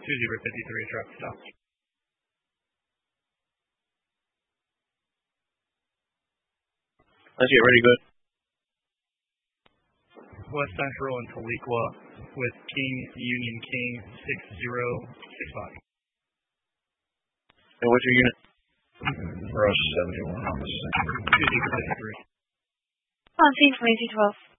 2053, truck stop. Let's get ready, good. West Central and Tahlequah with King Union King 6065. And what's your unit? Rush 71. 2053. On scene from AC 12.